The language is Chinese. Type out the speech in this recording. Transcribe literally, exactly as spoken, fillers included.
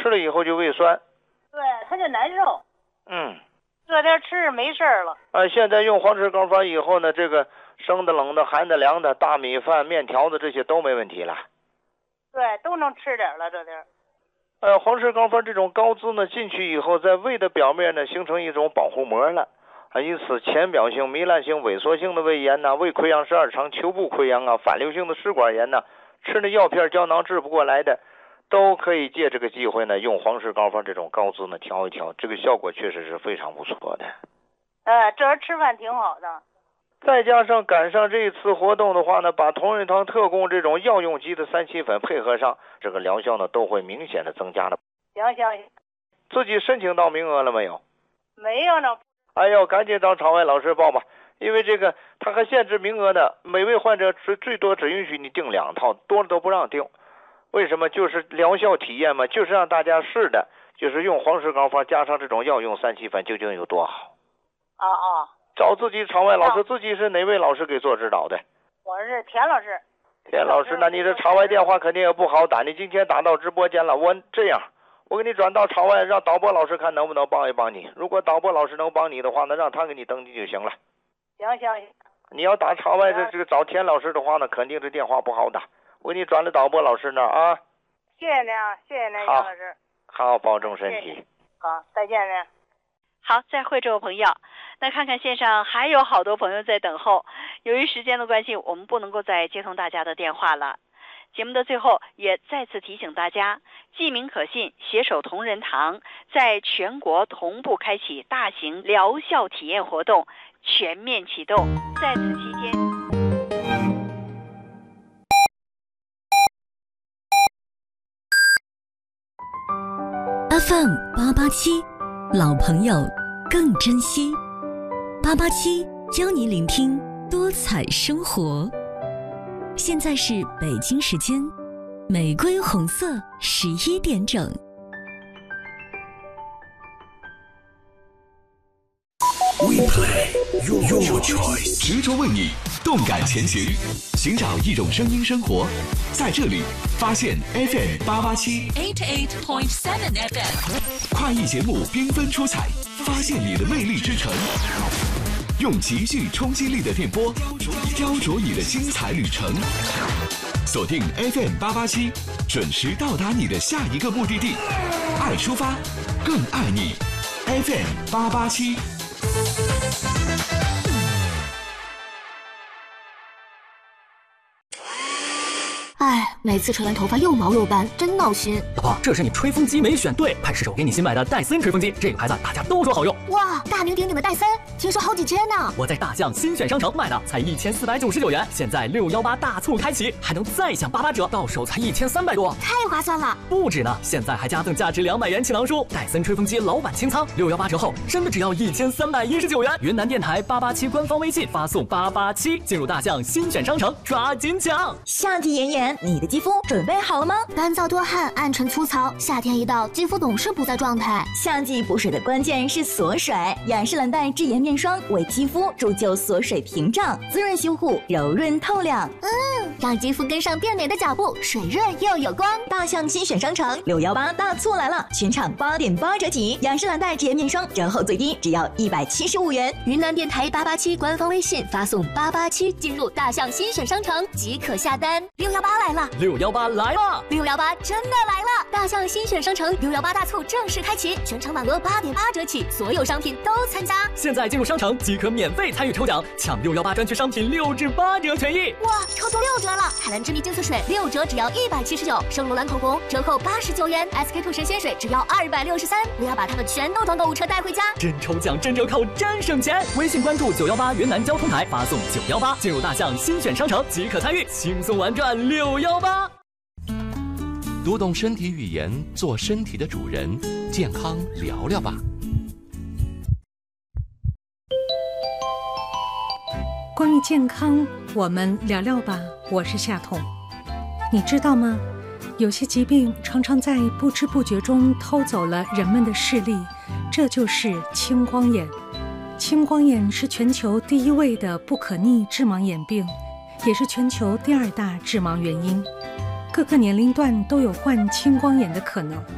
吃了以后就胃酸。 对，他就难受。 嗯。 这点吃没事了。 啊，现在用黄氏膏方以后呢，这个生的、冷的、寒的、凉的，大米饭、面条子这些都没问题了。 对，都能吃点了这点。 呃，黄氏膏方这种膏滋呢，进去以后，在胃的表面呢，形成一种保护膜了。啊，因此浅表性、糜烂性、萎缩性的胃炎呐、胃溃疡十二肠、球部溃疡啊、反流性的食管炎呐，吃的药片胶囊治不过来的，都可以借这个机会呢，用黄氏膏方这种膏滋呢调一调，这个效果确实是非常不错的。 呃，这吃饭挺好的。 再加上赶上这次活动的话呢，把同仁堂特供这种药用级的三七粉配合上，这个疗效呢都会明显的增加的。 行行行。 自己申请到名额了没有？ 没有呢。 哎呦，赶紧找场外老师报吧，因为这个他还限制名额的，每位患者最最多只允许你订两套，多了都不让订。为什么？就是疗效体验嘛，就是让大家试的，就是用黄氏膏方加上这种药用三七粉究竟有多好。 啊啊！ 找自己场外老师，自己是哪位老师给做指导的？ 我是田老师。 田老师，那你这场外电话肯定也不好打，你今天打到直播间了，我这样，我给你转到场外，让导播老师看能不能帮一帮你。如果导播老师能帮你的话，那让他给你登记就行了。 行行行。 你要打场外的这个找田老师的话呢，肯定这电话不好打。我给你转了导播老师那儿啊。 谢谢您啊，谢谢您，杨老师。 好，保重身体。 好，再见您。 好，再会，这位朋友。那看看线上还有好多朋友在等候，由于时间的关系，我们不能够再接通大家的电话了。节目的最后也再次提醒大家，记名可信，携手同仁堂在全国同步开启大型疗效体验活动，全面启动。在此期间 F M 八八七，老朋友更珍惜。八八七教你聆听多彩生活。现在是北京时间玫瑰红色十一点整。 We play your, your choice， 执着为你，动感前行，寻找一种声音生活，在这里发现 F M 八八七 eighty-eight point seven F M， 跨艺节目缤纷出彩，发现你的魅力之城，用极具冲击力的电波雕琢你的精彩旅程。锁定 F M 八八七，准时到达你的下一个目的地。爱出发，更爱你。F M 八八七。 哎，每次吹完头发又毛又斑，真闹心。 老婆，这是你吹风机没选对，快试试我给你新买的戴森吹风机，这个牌子大家都说好用。 哇，大名鼎鼎的戴森，听说好几千呢。 我在大象新选商城买的，才一千四百九十九元，现在六幺八大促开启，还能再享八八折，到手才一千三百多， 太划算了。 不止呢，现在还加赠价值两百元气囊书，戴森吹风机老板清仓，六幺八折后真的只要一千三百一十九元。云南电台八八七官方微信发送八八七，进入大象新选商城，抓紧抢。 夏季炎炎，你的肌肤准备好了吗？ 干燥多汗，暗沉粗糙，夏天一到，肌肤总是不在状态。 夏季补水的关键是锁水，雅诗兰黛智妍面霜为肌肤铸就锁水屏障，滋润修护，柔润透亮。 嗯，让肌肤跟上变美的脚步，水润又有光。 大象新选商城六幺八大促来了，全场八点八折起，雅诗兰黛智妍面霜折后最低只要一百七十五元。 云南电台八八七官方微信发送八八七进入大象新选商城即可下单。六幺八来了。 六幺八来了， 六幺八真的来了！大象新选商城六幺八大促正式开启，全场满额八点八折起，所有商品都参加。 现在进入商城即可免费参与抽奖，抢六幺八专区商品六至八折权益。 哇，抽中六折了！海蓝之谜净色水六折只要一百七十九，圣罗兰口红折扣八十九元 ，S K two 神仙水只要二百六十三。我要把它们全都装购物车带回家。 真抽奖，真折扣，真省钱！微信关注九幺八云南交通台，发送九幺八进入大象新选商城即可参与，轻松玩转六幺八。 读懂身体语言，做身体的主人，健康聊聊吧。 关于健康，我们聊聊吧。我是夏彤。你知道吗？有些疾病常常在不知不觉中偷走了人们的视力，这就是青光眼。青光眼是全球第一位的不可逆致盲眼病，也是全球第二大致盲原因。各个年龄段都有患青光眼的可能。